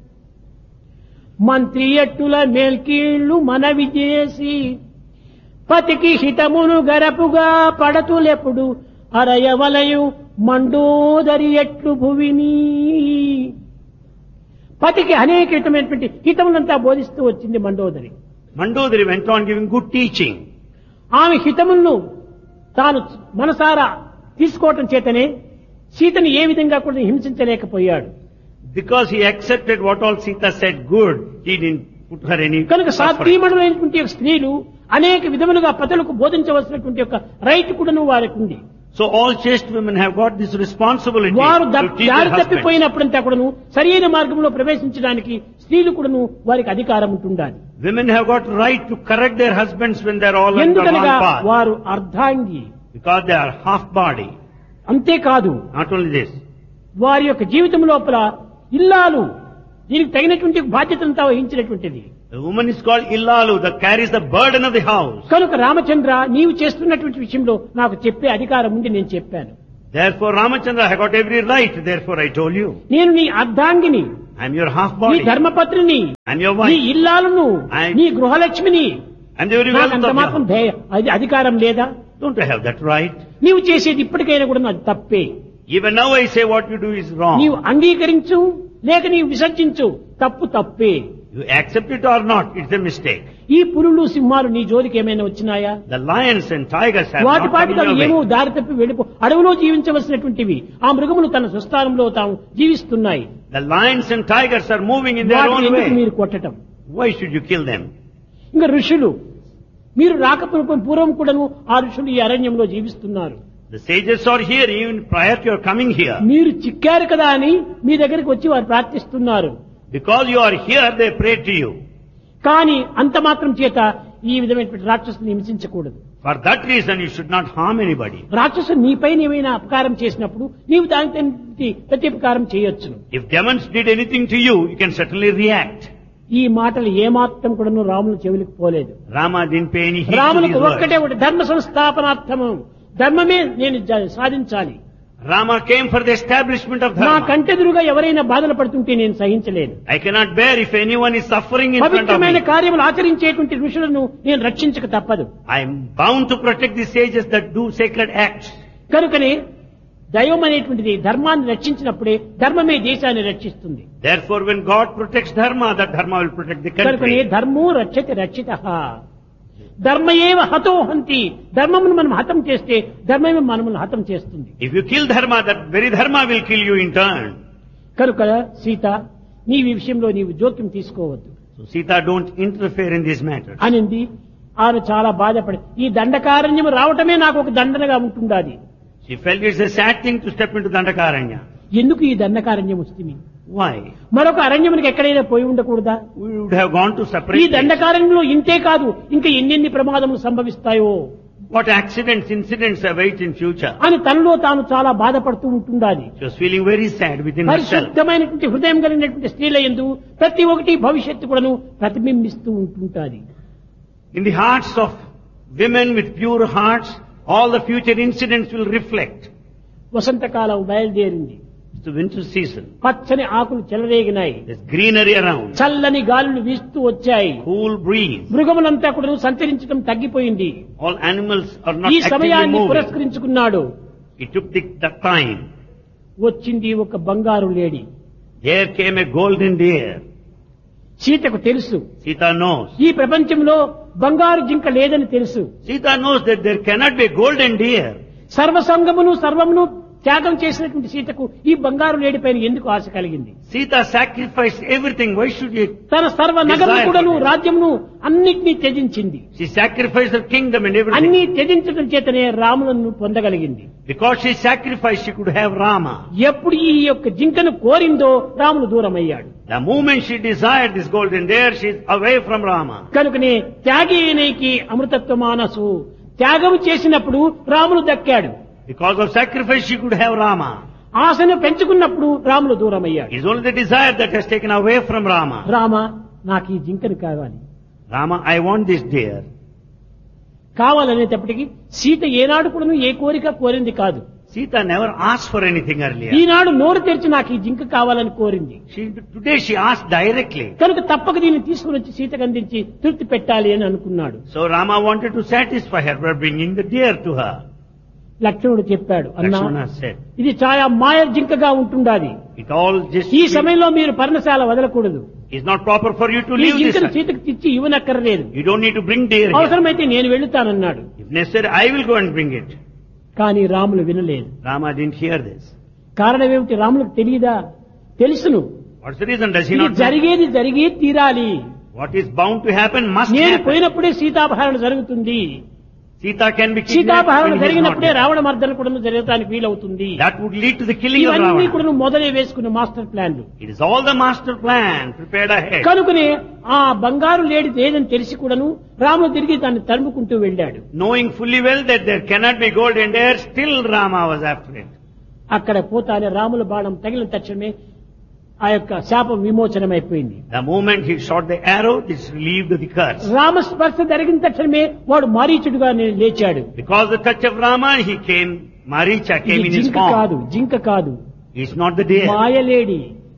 మంత్రి ఎట్టుల మేల్కీళ్లు మనవి చేసి పతికి హితమును గరపుగా పడతులెప్పుడు అరయవలయు మండోదరి ఎట్లు భువిని. పతికి అనేక విధమైనటువంటి హితములంతా బోధిస్తూ వచ్చింది Mandodari. Mandodari went on giving good teaching. ఆమె హితములను తాను మనసారా తీసుకోవటం చేతనే సీతను ఏ విధంగా కూడా హింసించలేకపోయాడు. Because he accepted what all Sita said good, he didn't put her any కనుక suffering. సాత్వీమణులైనటువంటి యొక్క స్త్రీలు అనేక విధములుగా పతులకు బోధించవలసినటువంటి యొక్క రైట్ కూడాను వారికి ఉంది. So all chaste women have got this responsibility వారు to teach their దారి husbands. తప్పిపోయినప్పుడంతా కూడాను సరైన మార్గంలో ప్రవేశించడానికి స్త్రీలు కూడాను వారికి అధికారం ఉంటుండాలి. Women have got right to correct their husbands when they are all on the ఎందుకనగా wrong path. వారు అర్ధాంగి. Because they are half body. అంతేకాదు, Not only this. వారి యొక్క జీవితం లోపల ఇల్లాలు దీనికి తగినటువంటి బాధ్యతలంతా వహించినటువంటిది. The woman is called Illalu, that carries the burden of the house. కనుక రామచంద్ర, నీవు చేస్తున్నటువంటి విషయంలో నాకు చెప్పే అధికారం ఉంది, నేను చెప్పాను. Therefore, Ramachandra, I got every right. Therefore, I told you. నేను నీ అర్ధాంగిని, I am your half నీ body. ధర్మపత్రిని, I am your నీ wife. ఇల్లాలను, నీ గృహలక్ష్మిని. I am the very నాకు wealth అంత of your మాత్రం house. అది అధికారం లేదా? Don't I have that right? నీవు చేసేది ఇప్పటికైనా కూడా అది తప్పే. Even now I say what you do is wrong. నీవు అంగీకరించు లేక నీవు విసర్జించు, తప్పు తప్పే. You accept it or not, it's a mistake. ఈ పులులు సింహాలు నీ జోలికి ఏమైనా వచ్చినాయా? The lions and tigers have వాటి not come పాటికి in అవి your ఏమో way. దారి తప్పి వెళ్ళిపో అడవిలో జీవించవలసినటువంటివి ఆ మృగములు తన స్వస్థానంలో తాము జీవిస్తున్నాయి. The lions and tigers are moving in their వాటిని own ఎందుకు way. మీరు కొట్టటం? Why should you kill them? ఇంకా ఋషులు మీరు పూర్వం కూడాను ఆ ఋషులు ఈ అరణ్యంలో జీవిస్తున్నారు. The sages are here even prior to your coming here. మీరు చిక్కారు కదా అని మీ దగ్గరికి వచ్చి వారు ప్రార్థిస్తున్నారు. Because you are here, they pray to you. కానీ అంత మాత్రం చేత ఈ విధమైనటువంటి రాక్షసుని హింసించకూడదు. For that reason, you should not harm anybody. రాక్షసుడు నీపై ఏమైనా అపకారం చేసినప్పుడు నీవు దానికి ప్రత్యుపకారం చేయొచ్చును. If demons did anything to you, you can certainly react. ఈ మాటలు ఏమాత్రం కూడాను రాముని చెవులకు పోలేదు. Rama didn't pay any heed to రామునికి these ఒక్కటే words. ఒకటి ధర్మ సంస్థాపనార్థము ధర్మమే నేను సాధించాలి. Rama came for the establishment of నా dharma. కంటెదురుగా ఎవరైనా బాధలు పడుతుంటే నేను సహించలేను. I cannot bear if anyone is suffering in front of పవిత్రమైన me. కార్యములు ఆచరించేటువంటి ఋషులను నేను రక్షించక తప్పదు. I am bound to protect the sages that do sacred acts. కనుకనే దైవం అనేటువంటిది ధర్మాన్ని రక్షించినప్పుడే ధర్మమే దేశాన్ని రక్షిస్తుంది. Therefore, when God protects dharma, that dharma will protect the కనుకనే country. ధర్మో రక్షతి రక్షితః ధర్మయేవ హతో హంతి ధర్మమును మనం హతం చేస్తే ధర్మమే మనల్ని హతం చేస్తుంది. If you kill dharma, that very dharma will kill you in turn. కనుక సీత నీవు ఈ విషయంలో నీవు జోక్యం తీసుకోవద్దు So Sita, don't interfere in these matters. అనింది. ఆమె చాలా బాధపడి ఈ దండకారణ్యం రావటమే నాకు ఒక దండనగా ఉంటుండాది. She felt it's a sad thing to step into Dandakaranya. ఎందుకు ఈ దండకారణ్యం వస్తుంది? Why? మరొక అరణ్యమునికి ఎక్కడైనా పోయి ఉండకూడదా? We would have gone to ఈ separate places. దండకారణ్యంలో ఇంతే కాదు ఇంకా ఎన్నెన్ని ప్రమాదములు సంభవిస్తాయో What accidents, incidents await in future. అని తనలో తాను చాలా బాధపడుతూ ఉంటుండాలి. She was feeling very sad within herself. పరిశుద్ధమైనటువంటి హృదయం కలిగినటువంటి స్త్రీల యందు ప్రతి ఒక్కటి భవిష్యత్తు కూడాను ప్రతిబింబిస్తూ ఉంటుంటాది. In the hearts of women with pure hearts, all the future incidents will reflect. వసంతకాలం బయలుదేరింది. It's the winter season. పచ్చని ఆకులు చెలరేగినాయి. There's greenery around. చల్లని గాలులు వీస్తూ వచ్చాయి. Cool breeze. మృగములంతా కూడా సంచరించడం తగ్గిపోయింది. All animals are not ఈ actively సమయాన్ని moving. పురస్కరించుకున్నాడు. He took the time. వచ్చింది ఒక బంగారు లేడి. There came a golden deer. సీతకు తెలుసు Sita knows. ఈ ప్రపంచంలో బంగారు జింక లేదని తెలుసు. Sita knows that there cannot be a golden deer. సర్వసంగమును సర్వమును త్యాగం చేసినటువంటి సీతకు ఈ బంగారు లేడి పైన ఎందుకు ఆశ కలిగింది? Sita sacrificed everything. Why should you? తన సర్వ నగరం కూడాను రాజ్యమును అన్నిటినీ త్యజించింది. She sacrificed her kingdom and everything. అన్ని త్యజించడం చేతనే రాములను పొందగలిగింది. Because she sacrificed, she could have Rama. ఎప్పుడు ఈ యొక్క జింకను కోరిందో Ramulu దూరమయ్యాడు. The moment she desired this golden deer, she is away from Rama. కనుకనే త్యాగేనేకి అమృతత్వ మానసు త్యాగం చేసినప్పుడు Ramulu దక్కాడు. Because of sacrifice, she could have Rama. ఆశను పెంచుకున్నప్పుడు Ramulu దూరమయ్యాడు. It is only the desire that has taken away from Rama. Rama నాకు ఈ జింకను కావాలి. Rama, I want this deer. కావాలనేటప్పటికీ Sita ఏనాడు కూడా ఏ కోరిక కోరింది కాదు. Sita never asked for anything earlier. ఈనాడు నోరు తెరిచి నాకు ఈ జింక కావాలని కోరింది. Today she asked directly. కనుక తప్పక దీన్ని తీసుకుని వచ్చి సీతకు అందించి తృప్తి పెట్టాలి అని అనుకున్నాడు. So Rama wanted to satisfy her by bringing the deer to her. లక్ష్మణుడు చెప్పాడు, అన్నా Lakshmana said, ఇది చాలా మాయ జింకగా ఉంటుండాది. it all just ఈ సమయంలో మీరు పర్ణశాల వదలకూడదు. is not proper for you to ఈ leave this. జింకను సీతకు తెచ్చి ఇవ్వనక్కర్లేదు. You don't need to bring deer here. అవసరమైతే నేను వెళ్తానన్నాడు. If necessary, I will go and bring it. కానీ రాములు వినలేదు. Rama didn't hear this. కారణం ఏమిటి? రాములకు తెలియదా? తెలుసును. What's the reason? Does he ఇది not know? జరిగేది జరిగే తీరాలి. What is bound to happen must నేను happen. పోయినప్పుడే సీతాపహరణ జరుగుతుంది. Sita can be kidnapped సీతాపహరణ when he is not జరిగినప్పుడే there. Ravana మర్దన కూడా జరగడానికి వీలవుతుంది. That would lead to the killing of ఇవన్నీ Ravana. కూడా మొదలే వేసుకున్న మాస్టర్ ప్లాన్లు. It is all the master plan prepared ahead. కనుకనే ఆ బంగారు లేడి లేదని తెలిసి కూడాను రాముడు తిరిగి దాన్ని తరుముకుంటూ వెళ్ళాడు. Knowing fully well that there cannot be golden deer, still Rama was after it. అక్కడ పోతానే రాముల బాణం తగిలిన తక్షణమే ఆ యొక్క శాపం విమోచనమైపోయింది. The moment he shot the arrow, this relieved the curse. రామస్పర్శ జరిగిన తక్షణమే వాడు మారీచుడుగా లేచాడు. Because the touch of Rama, he came, Maricha came ఇది in his జింక form. కాదు, జింక కాదు, It's not the deer. మాయలేడి.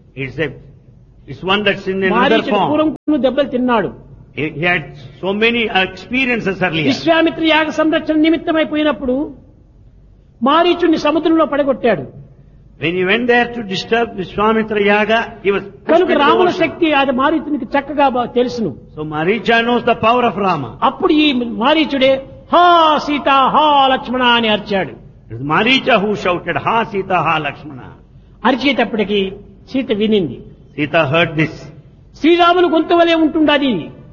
It's one that's in another మారీచుడు form. పూర్వం దెబ్బలు తిన్నాడు. He had so many experiences earlier. Vishwamitra యాగ సంరక్షణ నిమిత్తమైపోయినప్పుడు మారీచుడిని సముద్రంలో పడగొట్టాడు. When he went there to disturb Vishwamitra Yaga, he was pushed కనుక into the రాముల ocean. శక్తి అది మారీచునికి చక్కగా తెలుసును. So Maricha knows the power of Rama. అప్పుడు ఈ మారీచుడే హా సీత హా లక్ష్మణ అని అరిచాడు. It was Maricha who shouted, Ha Sita, Ha Lakshmana. అరిచేటప్పటికి Sita వినింది. Sita heard this. Sriramulu గొంతు వలె ఉంటుండది.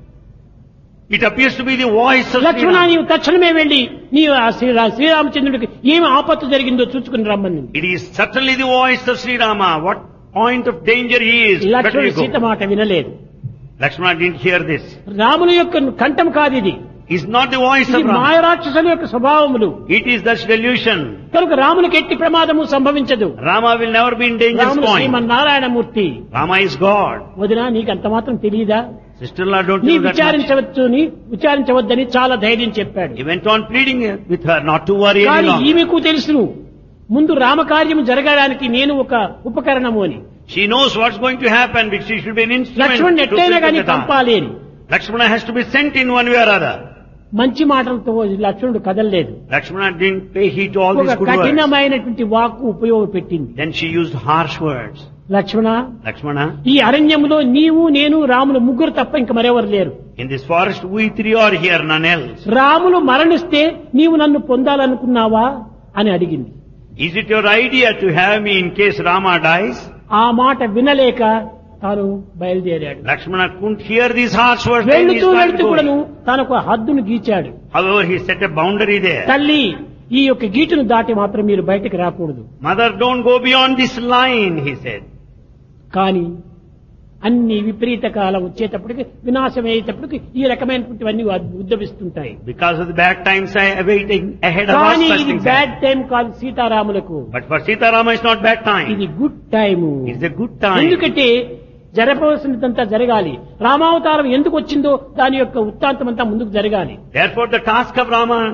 It appears to be the voice of Lakshmana Sri నీవు తక్షణమే వెళ్లి నీవు ఆ శ్రీరామచంద్రుడికి ఏమి ఆపత్తు జరిగిందో చూసుకుని రమ్మని. It is certainly the voice of Sri Rama. What point of danger he is. Better లక్ష్మణుడు you సీత go. మాట వినలేదు. Lakshmana didn't hear this. రాముల యొక్క కంఠం కాదు ఇది. It's not the voice ఇది of Rama. మాయరాక్షసుల యొక్క స్వభావములు. It is the delusion. కనుక రామునికి ఎట్టి ప్రమాదము సంభవించదు. Rama will never be in danger's రాముడు point. Srimannarayanamurthy. Rama is God. వదినా నీకు అంత మాత్రం తెలియదా? Sister-in-law, don't నీ you know that much? విచారించవద్దని చాలా ధైర్యం చెప్పాడు. He went on pleading with her not to worry any కానీ longer. ఈమెకు తెలుసును ముందు రామకార్యం జరగడానికి నేను ఒక ఉపకరణము అని. She knows what's going to happen because she should be an instrument Laxman to ఎట్టైనా కానీ fulfill the task. పంపాలి అని. Lakshmana has to be sent in one way or other. మంచి మాటలతో లక్ష్మణుడు కదలలేదు. Lakshmana didn't pay heed to all ఒక these good words. కఠినమైనటువంటి వాక్కు ఉపయోగపెట్టింది. Then she used harsh words. Lakshmana Lakshmana, ఈ అరణ్యంలో నీవు నేను రాములు ముగ్గురు తప్ప ఇంక మరెవరు లేరు. in this forest we three are here, none else. Ramulu మరణిస్తే నీవు నన్ను పొందాలనుకున్నావా అని అడిగింది. Is it your idea to have me in case Rama dies? ఆ మాట వినలేక తాను బయలుదేరాడు. Lakshmana couldn't hear these harsh words. Then he వెళ్తూ started వెళ్తూ కూడాను going. తనకు హద్దును గీచాడు. However, he set a boundary there. తల్లి ఈ యొక్క గీటును దాటి మాత్రం మీరు బయటకు రాకూడదు. Mother, don't go beyond this line, he said. కానీ అన్ని విపరీత కాలం వచ్చేటప్పటికి వినాశం అయ్యేటప్పటికి ఈ రకమైనటువంటివన్నీ ఉద్భవిస్తుంటాయి. Because of the bad times awaiting ahead of us, కానీ such ఇది things బ్యాడ్ happen. టైం కాదు సీతారాములకు. But for Sita Rama, it's not bad time. ఇది good time. It's a good time. ఎందుకంటే జరపవలసినదంతా జరగాలి. రామావతారం ఎందుకు వచ్చిందో దాని యొక్క వృత్తాంతం అంతా ముందుకు జరగాలి. Therefore, the task of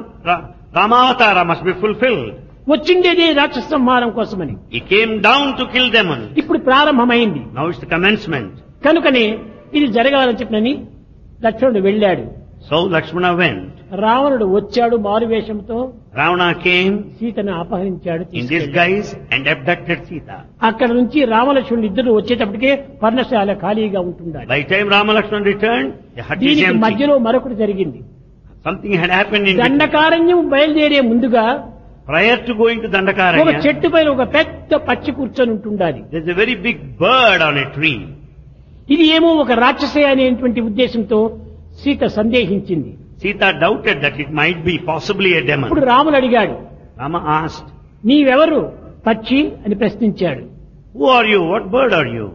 Ramavatara must be fulfilled. వచ్చిండేదే రాక్షస సంహారం కోసమని. He came down to kill demons. ఇప్పుడు ప్రారంభమైంది. Now it's the commencement. కనుకనే ఇది జరగాలని చెప్పినని లక్ష్మణుడు వెళ్ళాడు. So Lakshmana went. రావణుడు వచ్చాడు మారువేషంతో. Ravana came సీతను అపహరించాడు, in తీసుకెళ్ళాడు. disguise and abducted Sita. అక్కడ నుంచి రామలక్ష్మణుడు ఇద్దరు వచ్చేటప్పటికే పర్ణశాల ఖాళీగా ఉంటుండాలి. By the time Rama Lakshmana returned, the hut is దీనికి empty. మధ్యలో మరొకటి జరిగింది. Something had happened in between. Dandakaranya బయలుదేరే ముందుగా Prior to going to ఒక Dandakaranya, చెట్టు పైన ఒక పెద్ద పచ్చి కూర్చొని ఉంటుండాలి. there's a very big bird on a tree. ఇది ఏమో ఒక రాక్షసే అనేటువంటి ఉద్దేశంతో Sita సందేహించింది. Sita doubted that it might be possibly a ఇప్పుడు demon. రాముడు అడిగాడు, Rama asked, నీవెవరు పక్షి అని ప్రశ్నించాడు. who are you? What bird are you?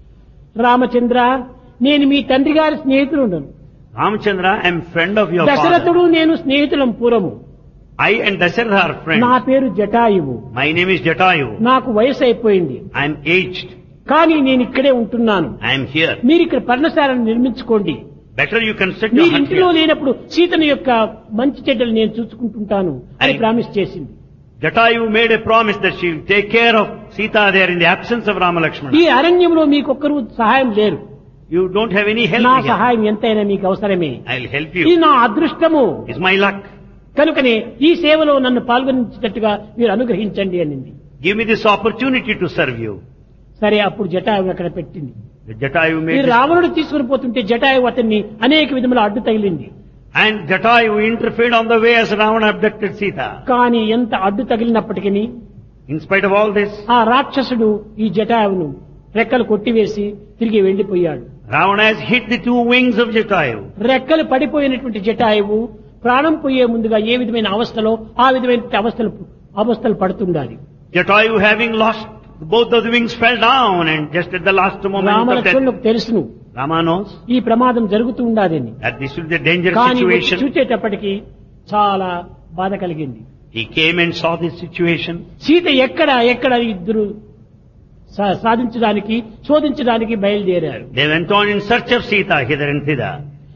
Ramachandra, నేను మీ తండ్రి గారి స్నేహితుడు. Ramchandra, I am friend of your father. దశరథుడు నేను స్నేహితులం పూర్వము. I and Dasharatha are friends. నా పేరు Jatayu. My name is Jatayu. నాకు వయసు అయిపోయింది. I am aged. కానీ నేను ఇక్కడే ఉంటున్నాను. I am here. మీరు ఇక్కడ పర్ణశాలను నిర్మించుకోండి. Better you construct me your hut ఇంటిలో here. లేనప్పుడు సీతను యొక్క మంచి చెడ్డలు నేను చూసుకుంటుంటాను అని ప్రామిస్ చేసింది. Jatayu made a promise that she will take care of Sita there in the absence of Rama Lakshmana. ఈ అరణ్యంలో మీకొక్కరు సహాయం లేరు. You don't have any help నా here. సహాయం ఎంతైనా మీకు అవసరమే. I'll help ఇది you. నా అదృష్టము. It's my luck. కనుకనే ఈ సేవలో నన్ను పాల్గొనించేటట్టుగా మీరు అనుగ్రహించండి అనింది. Give me this opportunity to serve you. సరే, అప్పుడు జటాయువు అక్కడ పెట్టింది. The Jatayu ఈ made this. రావణుడు తీసుకుని పోతుంటే జటాయువు అతన్ని అనేక విధముల అడ్డు తగిలింది. And Jatayu interfered on the way as Ravana abducted Sita. కానీ ఎంత అడ్డు తగిలినప్పటికీ In spite of all this, ఆ రాక్షసుడు ఈ జటాయువును రెక్కలు కొట్టివేసి తిరిగి వెళ్లిపోయాడు. Ravana has hit the two wings of Jatayu. రెక్కలు పడిపోయినటువంటి జటాయువు ప్రాణం పోయే ముందుగా ఏ విధమైన అవస్థలో ఆ విధమైన అవస్థలు పడుతుండాలి. Jatayu, having lost both of the wings, fell down, and just at the last moment of death, రామలక్ష్మణులకు తెలుసును Rama knows ఈ ప్రమాదం జరుగుతూ ఉండాలని. that this will be a dangerous కానీ వచ్చి situation. చూచేటప్పటికి చాలా బాధ కలిగింది. He came and saw this situation. Sita ఎక్కడ ఇద్దరు సాధించడానికి శోధించడానికి బయలుదేరారు. They went on in search of Sita hither and thither.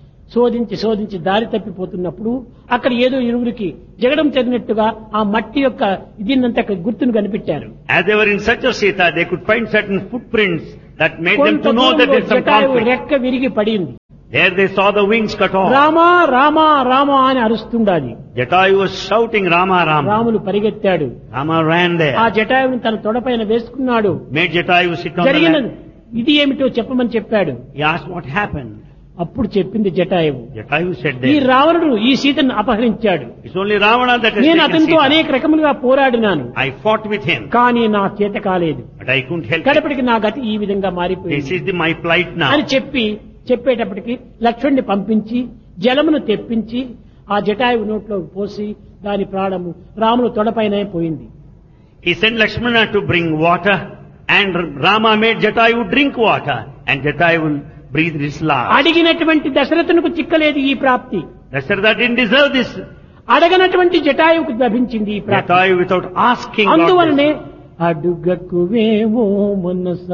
శోధించి దారి తప్పిపోతున్నప్పుడు అక్కడ ఏదో ఇరువురికి జగడం జరిగినట్టుగా ఆ మట్టి యొక్క దీన్నంతా గుర్తును కనిపెట్టారు. As they were in search of Sita, they could find certain footprints that made them కొంత to know that దూరంలో there is some Jatayu conflict. రెక్క విరిగి పడింది. There they saw the wings cut off. Rama Rama Rama అని అరుస్తుండాది. Jatayu was shouting Rama, Rama. Ramulu పరిగెత్తాడు. Rama ran there. ఆ జటాయువుని తన తొడపైన వేసుకున్నాడు. Made Jatayu sit on the జరిగిన lap. ఇది ఏమిటో చెప్పమని చెప్పాడు. He asked what happened. అప్పుడు చెప్పింది జటాయువు. Jatayu said ఈ that. రావణుడు ఈ సీతను అపహరించాడు. It's only Ravana that has నేను taken అతనితో Sita. అనేక రకములుగా పోరాడినాను. I fought with him, కానీ నా చేత కాలేదు. but I couldn't help it. కడపటికి నా గతి ఈ విధంగా This మారిపోయింది is my plight now. అని చెప్పేటప్పటికి లక్ష్మణ్ణి పంపించి జలమును తెప్పించి ఆ జటాయువు నోట్లో పోసి దాని ప్రాణము రాముని తొడపైనే పోయింది. He sent Lakshmana to bring water, and Rama made Jatayu drink water, and Jatayu breathed his last. అడిగినటువంటి దశరథునికి చిక్కలేదు ఈ ప్రాప్తి. Dasharatha didn't deserve this. అడగనటువంటి జటాయువుకు లభించింది ఈ ప్రాప్తి. Jatayu without asking got అందువలనే this. అడుగకువేవో మనస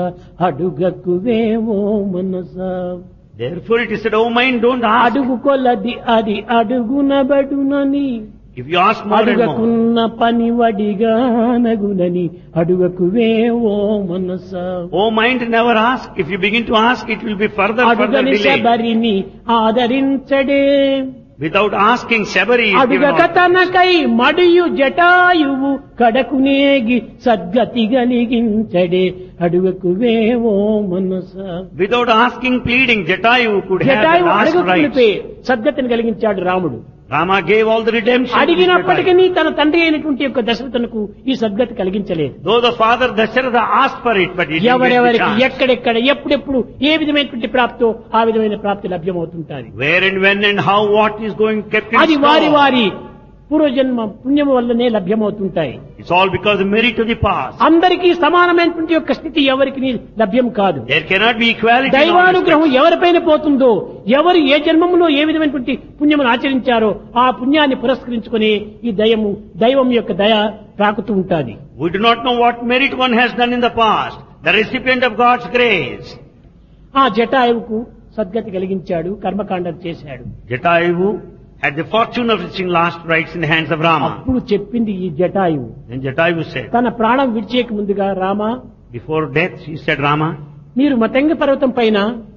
అడుగకువేవో మనస Therefore it is said, oh mind, don't ask. అడుగు కొలది అది అడుగునబడునని If you ask more and more. అడుగకున్న పని వడిగానగునని అడుగకువేవో మనస Oh mind, never ask. If you begin to ask, it will be further అడుగని delayed. శబరిని ఆదరించడే Without asking Shabari is given అడుగక order. తనకై మడియు Jatayu కడకునేగి సద్గతి గలిగించడే అడుగకువేవో మనస Without asking, pleading, Jatayu could have the Jatayu last అడగకునిపే rights. సద్గతిని కలిగించాడు రాముడు. Rama gave all the redemption. to అడిగినప్పటికీ Jatayu. తన తండ్రి అయినటువంటి యొక్క దశరథునకు ఈ సద్గతి కలిగించలేదు. Though the father Dasharatha asked for it, but he didn't get the ఎవరెవరికి chance. ఎక్కడెక్కడ ఎప్పుడెప్పుడు ఏ విధమైనటువంటి ప్రాప్తో ఆ విధమైన ప్రాప్తి లభ్యమవుతుంటారు. Where and when and how what is going kept in అది వారి store. వారి పూర్వజన్మ పుణ్యము వల్లనే లభ్యమవుతుంటాయి. It's all because of merit of the past. అందరికీ సమానమైనటువంటి యొక్క స్థితి ఎవరికి లభ్యం కాదు. There cannot be equality in all దైవానుగ్రహం respects. ఎవరిపైన పోతుందో, ఎవరు ఏ జన్మములో ఏ విధమైనటువంటి పుణ్యమును ఆచరించారో ఆ పుణ్యాన్ని పురస్కరించుకుని ఈ దైవం యొక్క దయ తాకుతూ ఉంటాది. We do not know what merit one has done in the past. The recipient of God's grace. ఆ జటాయువుకు సద్గతి కలిగించాడు, కర్మకాండం చేశాడు. Jatayu had the fortune of reaching last rights in the hands of Rama. అప్పుడు చెప్పింది ఈ జటాయువు Then Jatayu said, తన ప్రాణం విడిచేక ముందుగా, Rama before death, he said, Rama, మీరు మతంగ పర్వతం పైన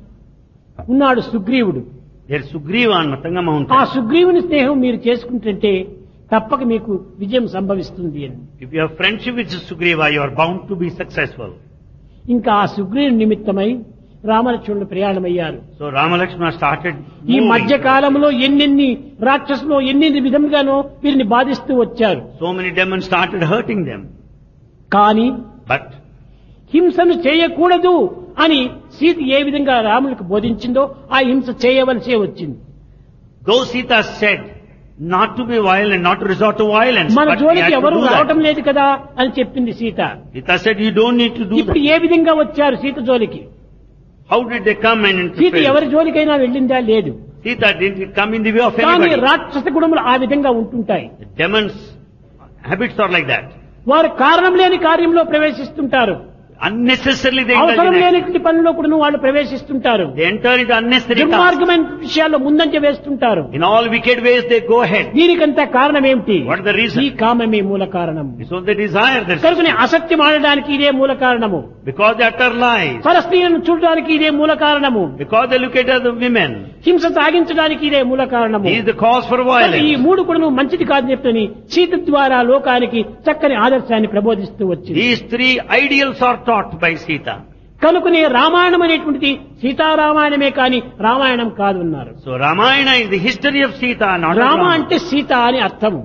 ఉన్నాడు సుగ్రీవుడు. there's Sugriva on Matanga ఆ mountain. సుగ్రీవుని స్నేహం మీరు చేసుకుంటుంటే తప్పక మీకు విజయం సంభవిస్తుంది అని. If you have friendship with Sugriva, you are bound to be successful. ఇంకా ఆ సుగ్రీవుని నిమిత్తమై రామలక్ష్మణులు ప్రయాణమయ్యారు. So Rama Lakshmana started ఈ moving. మధ్య కాలంలో ఎన్నెన్ని రాక్షసులు ఎన్నెన్ని విధంగానో వీరిని బాధిస్తూ వచ్చారు. So many demons started hurting them. కానీ But హింసను చేయకూడదు అని సీత ఏ విధంగా రాములకు బోధించిందో ఆ హింస చేయవలసే వచ్చింది. though Sita said not to be violent, not to resort to violence, మన but we జోలికి had to ఎవరు do రావటం that. లేదు కదా అని చెప్పింది Sita. Sita said, you don't need to do ఇప్పుడు that. ఏ విధంగా వచ్చారు సీత జోలికి? How did they come and Sita interfere? ఎవరి జోలికైనా వెళ్ళిందా? లేదు. Sita didn't come in the way of కానీ anybody. రాక్షస గుణములు ఆ విధంగా ఉంటుంటాయి. The demons' habits are like that. వారు కారణం లేని కార్యంలో ప్రవేశిస్తుంటారు. Unnecessarily they అవసరం indulge in act. లేనటువంటి పనిలో కూడా వాళ్ళు ప్రవేశిస్తుంటారు. They enter into unnecessary tasks. దుర్మార్గమైన విషయాల్లో ముందంజ వేస్తుంటారు. In all wicked ways they go ahead. దీనికంతా కారణం ఏమిటి? What is the reason? ఈ కామమే మూల కారణం. It's all the desire that's కనుకనే అసత్యం ఆడడానికి ఇదే మూల కారణము. because they utter lies. పరస్త్రీలను చూడడానికి ఇదే మూల కారణము. Because they look at other women. హింస సాగించడానికి ఇదే మూల కారణము. He is the cause for ఈ violence. మూడు కూడా మంచిది కాదు చెప్తని సీత ద్వారా లోకానికి చక్కని ఆదర్శాన్ని ప్రబోధిస్తూ వచ్చింది. These three ideals are taught by Sita. కనుకనే రామాయణం అనేటువంటిది సీతారామాయణమే కాని రామాయణం కాదు అన్నారు. So Ramayana is the history of Sita, not of Rama Rama. అంటే సీత అని అర్థము.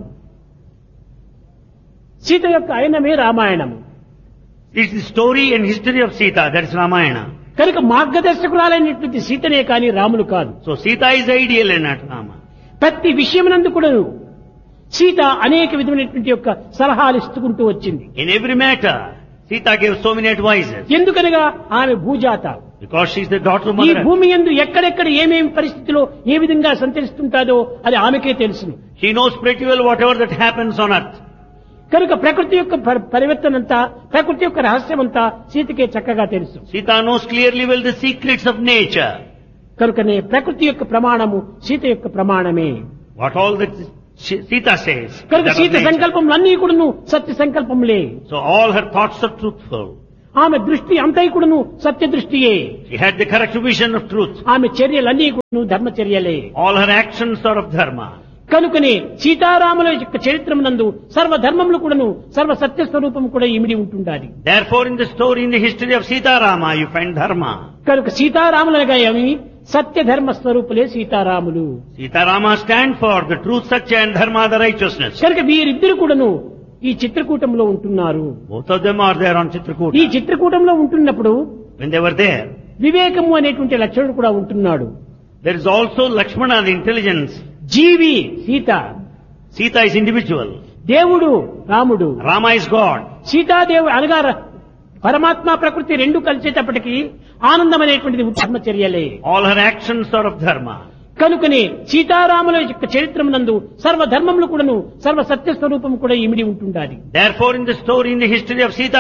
సీత యొక్క ఆయనమే రామాయణము. It's the story and history of Sita, that is Ramayana. కనుక మార్గదర్శకురాలైనటువంటి సీతనే కాని రాములు కాదు. So Sita is ideal and not Rama. ప్రతి విషయమునందు కూడా సీత అనేక విధమైనటువంటి యొక్క సలహాలు ఇస్తుకుంటూ వచ్చింది. In every matter, Sita gave so many advices. ఎందుకనగా ఆమె భూజాత. Because she is the daughter of ఈ Mother. భూమి యందు ఎక్కడెక్కడ ఏమేమి పరిస్థితిలో ఏ విధంగా సంచరిస్తుంటాదో అది ఆమెకే తెలుసును. She knows pretty well whatever that happens on earth. కనుక ప్రకృతి యొక్క పరివర్తనంతా, ప్రకృతి యొక్క రహస్యమంతా సీతకే చక్కగా తెలుసు. Sita knows clearly well the secrets of nature. కనుకనే ప్రకృతి యొక్క ప్రమాణము సీత యొక్క ప్రమాణమే. What all that Sita says. కనుక that of సీత nature. సంకల్పములన్నీ కూడా సత్య సంకల్పములే. So all her thoughts are truthful. ఆమె దృష్టి అంతై కూడాను సత్య దృష్టియే. She had the correct vision of truth. ఆమె చర్యలన్నీ కూడాను ధర్మచర్యలే. All her actions are of dharma. కనుకనే సీతారాముల యొక్క చరిత్రమునందు సర్వధర్మములు కూడాను సర్వ సత్య స్వరూపం కూడా ఇమిడి ఉంటుండాలి. Therefore, in the story, in the history of Sita Rama, you find dharma. కనుక సీతారాములనగా ఏమి సత్య ధర్మ స్వరూపులే సీతారాములు. Sita Rama stand for the truth, satya and dharma, the righteousness. కనుక వీరిద్దరు కూడాను ఈ చిత్రకూటంలో ఉంటున్నారు. Both of them are there on ఈ Chitrakuta. చిత్రకూటంలో ఉంటున్నప్పుడు When they were there, వివేకము అనేటువంటి లక్షణుడు కూడా ఉంటున్నాడు. there is also Lakshmana, the intelligence. G V Sita, Sita is individual. దేవుడు రాముడు. Rama is God. సీతాదేవి అనగా పరమాత్మ ప్రకృతి రెండు కలిసేటప్పటికీ ఆనందం అనేటువంటిది ధర్మచర్యలే. All her actions are of dharma. కనుకనే సీతారాముల యొక్క చరిత్రమునందు సర్వధర్మములు కూడాను సర్వ సత్య స్వరూపం కూడా ఇమిడి ఉంటుండాలి. Therefore, in the story, in the history of Sita